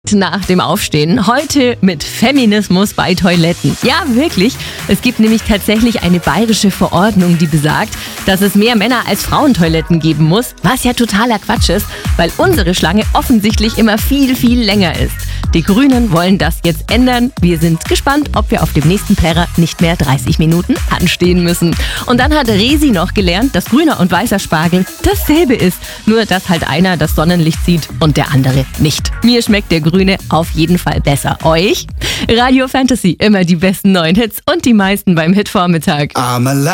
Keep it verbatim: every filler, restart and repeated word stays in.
Nach dem Aufstehen. Heute mit Feminismus bei Toiletten. Ja, wirklich. Es gibt nämlich tatsächlich eine bayerische Verordnung, die besagt, dass es mehr Männer- als Frauentoiletten geben muss, was ja totaler Quatsch ist, weil unsere Schlange offensichtlich immer viel, viel länger ist. Die Grünen wollen das jetzt ändern. Wir sind gespannt, ob wir auf dem nächsten Plärrer nicht mehr dreißig Minuten anstehen müssen. Und dann hat Resi noch gelernt, dass grüner und weißer Spargel dasselbe ist. Nur, dass halt einer das Sonnenlicht sieht und der andere nicht. Mir schmeckt der Grüne auf jeden Fall besser. Euch? Radio Fantasy, immer die besten neuen Hits und die meisten beim Hitvormittag.